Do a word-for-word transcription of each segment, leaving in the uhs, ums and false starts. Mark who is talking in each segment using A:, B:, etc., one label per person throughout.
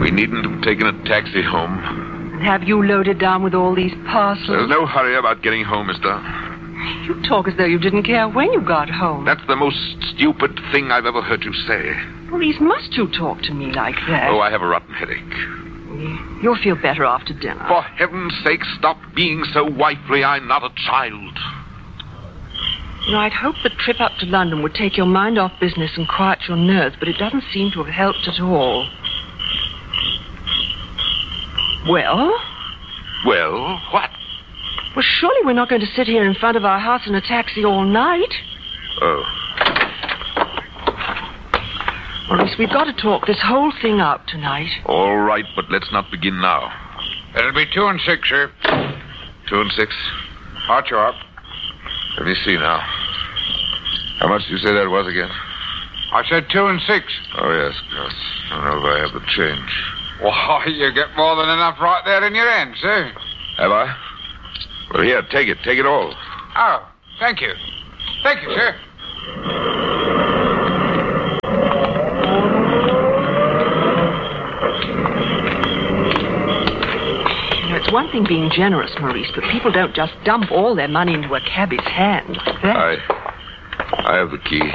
A: We needn't have taken a taxi home.
B: And have you loaded down with all these parcels?
A: There's no hurry about getting home, mister.
B: You talk as though you didn't care when you got home.
A: That's the most stupid thing I've ever heard you say.
B: Maurice, must you talk to me like that?
A: Oh, I have a rotten headache.
B: You'll feel better after dinner.
A: For heaven's sake, stop being so wifely. I'm not a child.
B: You know, I'd hoped the trip up to London would take your mind off business and quiet your nerves, but it doesn't seem to have helped at all. Well?
A: Well, what?
B: Well, surely we're not going to sit here in front of our house in a taxi all night.
A: Oh.
B: Maurice, we've got to talk this whole thing out tonight.
A: All right, but let's not begin now.
C: It'll be two and six, sir.
A: Two and six?
C: Hot you up.
A: Let me see now. How much did you say that was again?
C: I said two and six.
A: Oh, yes, yes. I don't know if I have the change.
C: Why, you get more than enough right there in your hand, sir.
A: Have I? Well, here, take it. Take it all.
C: Oh, thank you. Thank you, sir.
B: You know, it's one thing being generous, Maurice, but people don't just dump all their money into a cabbie's hand like that.
A: I... I have the key.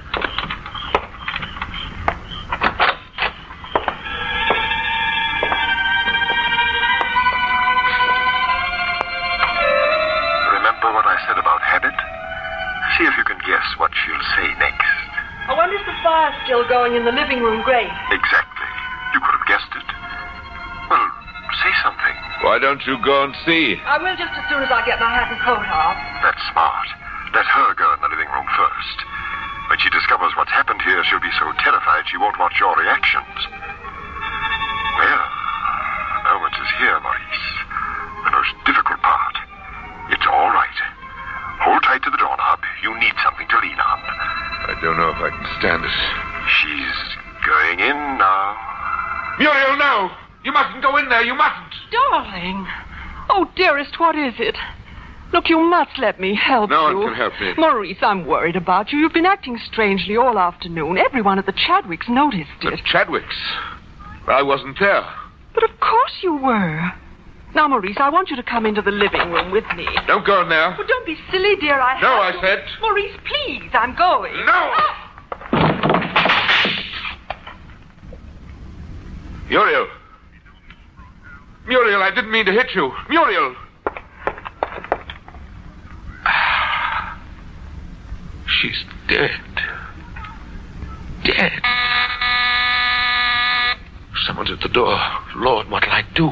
D: See if you can guess what she'll say next.
B: I wonder if the fire's still going in the living room grate.
D: Exactly. You could have guessed it. Well, say something.
A: Why don't you go and see?
B: I will just as soon as I get my hat and coat off.
D: That's smart. Let her go in the living room first. When she discovers what's happened here, she'll be so terrified she won't watch your reactions. Well, the moment is here, Maurice. The most difficult part. It's all right. Hold tight to the doorknob. You need something to lean on.
A: I don't know if I can stand it.
D: She's going in now.
A: Muriel, no! You mustn't go in there. You mustn't.
B: Darling. Oh, dearest, what is it? Look, you must let me help
A: no
B: you.
A: No one can help me.
B: Maurice, I'm worried about you. You've been acting strangely all afternoon. Everyone at the Chadwicks noticed it.
A: The Chadwicks? I wasn't there.
B: But of course you were. Now, Maurice, I want you to come into the living room with me.
A: Don't go in there.
B: Well, don't be silly, dear. I
A: No,
B: have
A: I
B: to...
A: said.
B: Maurice, please, I'm going.
A: No! Muriel. Muriel, I didn't mean to hit you. Muriel. She's dead. Dead. Someone's at the door. Lord, what'll I do?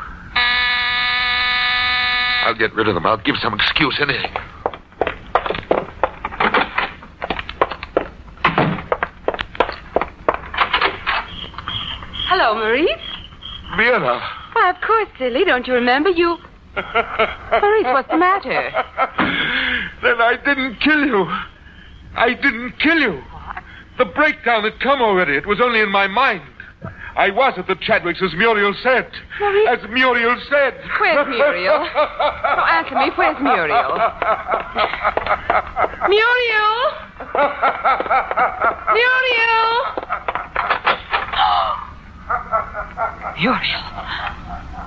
A: I'll get rid of them. I'll give some excuse, anything.
E: Hello, Maurice.
A: Vienna.
E: Why, of course, silly. Don't you remember? You... Maurice, what's the matter?
A: Then I didn't kill you. I didn't kill you.
E: What?
A: The breakdown had come already. It was only in my mind. I was at the Chadwicks, as Muriel said.
E: Maurice?
A: As Muriel said.
E: Where's Muriel? No, answer me. Where's Muriel? Muriel! Muriel!
B: Muriel.